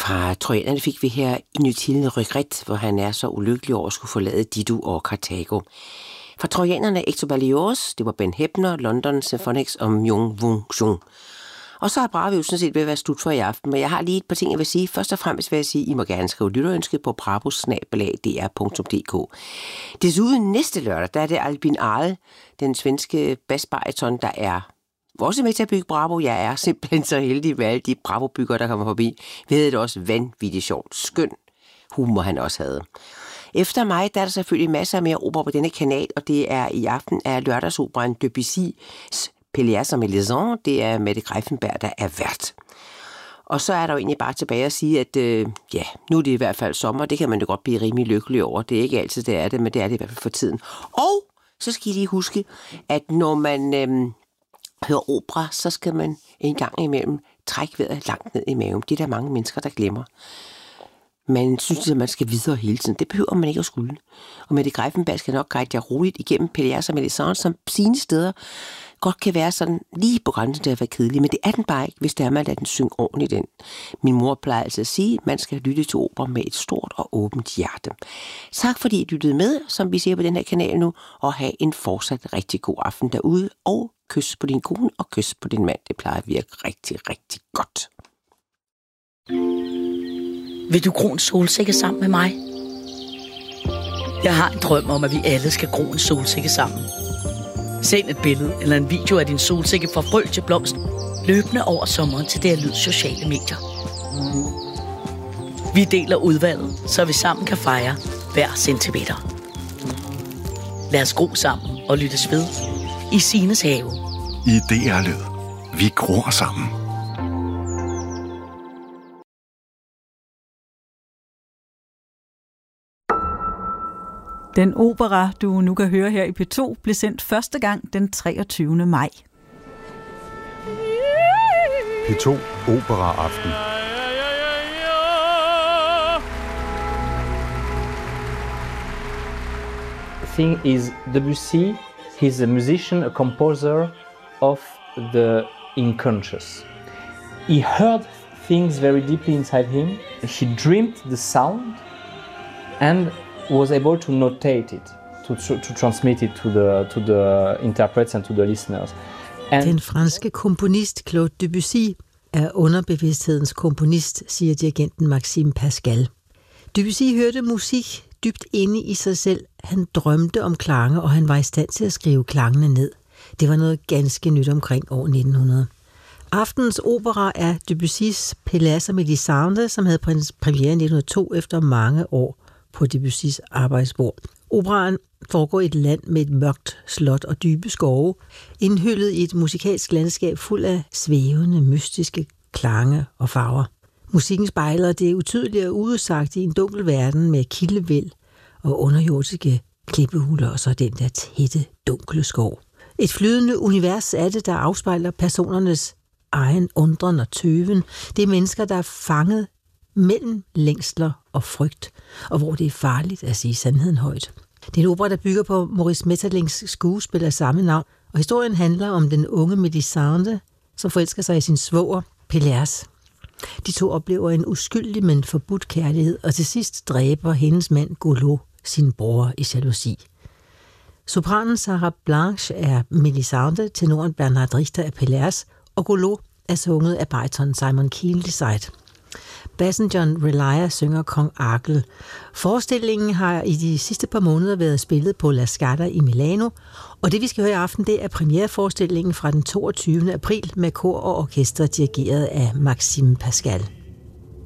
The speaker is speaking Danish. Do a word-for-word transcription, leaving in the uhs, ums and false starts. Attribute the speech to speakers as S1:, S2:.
S1: Fra trojanerne fik vi her Inutillen Regret, hvor han er så ulykkelig over at skulle forlade Dido og Karthago. Fra trojanerne Ectobalios, det var Ben Heppner, London Symphonics og Myung Whun Chung. Og så er Bravo jo sådan set ved at være slut for i aften, men jeg har lige et par ting, jeg vil sige. Først og fremmest vil jeg sige, at I må gerne skrive lytterønske på bravo snabel-a d r punktum d k. Desuden næste lørdag, der er det Albin Ahle, den svenske basbariton, der er også med til at bygge Bravo. Jeg er simpelthen så heldig med alle de Bravo-byggere, der kommer forbi. Vi havde det også vanvittigt sjovt. Skøn humor, han også havde. Efter mig, der er der selvfølgelig masser af mere opera på denne kanal, og det er i aften af lørdagsoperaen Debussy's Pelléas og Mélisande. Det er Mette Greiffenberg, der er vært. Og så er der jo egentlig bare tilbage at sige, at øh, ja, nu er det i hvert fald sommer. Det kan man jo godt blive rimelig lykkelig over. Det er ikke altid, det er det, men det er det i hvert fald for tiden. Og så skal I lige huske, at når man øh, hører opera, så skal man en gang imellem trække vejret langt ned i maven. Det er der mange mennesker, der glemmer. Man synes, at man skal videre hele tiden. Det behøver man ikke at skulle. Og Mette Greiffenberg skal nok guide jer roligt igennem Pelléas og Mélisande, som sine steder godt kan være sådan lige på grænsen til at være kedelig, men det er den bare ikke, hvis det er, man lader den synge ordentligt den. Min mor plejer altså at sige, at man skal lytte til opera med et stort og åbent hjerte. Tak fordi I lyttede med, som vi ser på den her kanal nu, og have en fortsat rigtig god aften derude, og kys på din kone og kys på din mand. Det plejer at virke rigtig, rigtig godt.
S2: Vil du gro en solsikke sammen med mig? Jeg har en drøm om, at vi alle skal gro en solsikke sammen. Send et billede eller en video af din solsikke fra frø til blomst, løbende over sommeren til det her lyd sociale medier. Vi deler udvalget, så vi sammen kan fejre hver centimeter. Lad os gro sammen og lyttes ved i Sines have.
S3: I D R-lyd. Vi gror sammen.
S4: Den opera, du nu kan høre her i P to, blev sendt første gang den treogtyvende maj.
S5: P to Opera-aften.
S6: The thing is, Debussy, he's a musician, a composer of the unconscious. He heard things very deeply inside him. He dreamed the sound and was able to notate it, to, to, to transmit it to the, to the interprets and to the listeners. And
S7: Den franske komponist Claude Debussy er underbevidsthedens komponist, siger dirigenten Maxime Pascal. Debussy hørte musik dybt inde i sig selv. Han drømte om klange, og han var i stand til at skrive klangene ned. Det var noget ganske nyt omkring år nitten hundrede. Aftens opera er Debussys Pelléas og Mélisande, som havde premiere i nitten hundrede og to efter mange år på Debussys arbejdsbord. Operaen foregår i et land med et mørkt slot og dybe skove, indhyllet i et musikalsk landskab fuld af svævende, mystiske klange og farver. Musikken spejler det utydelige og udsagt i en dunkel verden med kildevæld og underjordiske klippehuller og så den der tætte, dunkle skov. Et flydende univers er det, der afspejler personernes egen undren og tøven. Det er mennesker, der er fanget mellem længsler og frygt, og hvor det er farligt at sige sandheden højt. Det er en opera, der bygger på Maurice Maeterlinck's skuespil af samme navn, og historien handler om den unge Mélisande, som forelsker sig i sin svoger, Pelléas. De to oplever en uskyldig, men forbudt kærlighed, og til sidst dræber hendes mand Golot sin bror i jalousi. Sopranen Sarah Blanche er Mélisande, tenoren Bernard Richter er Pelléas, og Golot er sunget af bariton Simon Keeldeside. Bassen John Relia synger Kong Arkel. Forestillingen har i de sidste par måneder været spillet på La Scala i Milano, og det vi skal høre i aften, det er premiereforestillingen fra den toogtyvende april med kor og orkester dirigeret af Maxime Pascal.